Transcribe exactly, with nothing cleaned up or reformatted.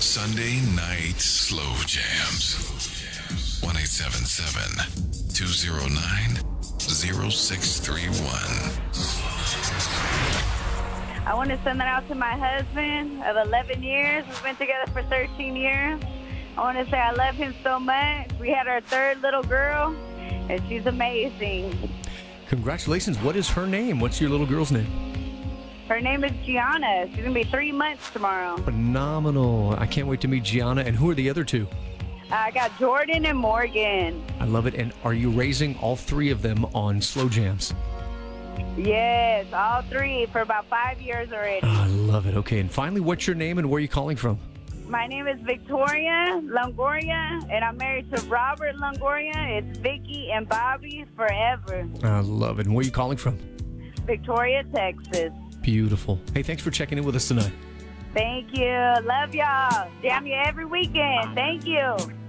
Sunday Night Slow Jams. one eight seven seven, two oh nine, oh six three one. I want to send that out to my husband of eleven years. We've been together for thirteen years. I want to say I love him so much. We had our third little girl, and she's amazing. Congratulations. What is her name? What's your little girl's name? Her name is Gianna. She's going to be three months tomorrow. Phenomenal. I can't wait to meet Gianna. And who are the other two? I got Jordan and Morgan. I love it. And are you raising all three of them on Slow Jams? Yes, all three for about five years already. Oh, I love it. Okay. And finally, what's your name and where are you calling from? My name is Victoria Longoria, and I'm married to Robert Longoria. It's Vicky and Bobby forever. I love it. And where are you calling from? Victoria, Texas. Beautiful. Hey, thanks for checking in with us tonight. Thank you. Love y'all. Jam you every weekend. Thank you.